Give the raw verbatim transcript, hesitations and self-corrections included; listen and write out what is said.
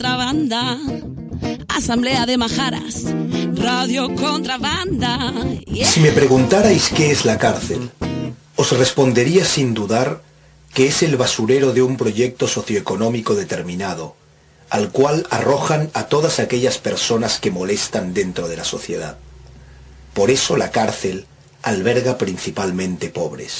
Contrabanda, asamblea de majaras, radio contrabanda. Yeah. Si me preguntarais qué es la cárcel, os respondería sin dudar que es el basurero de un proyecto socioeconómico determinado, al cual arrojan a todas aquellas personas que molestan dentro de la sociedad. Por eso la cárcel alberga principalmente pobres.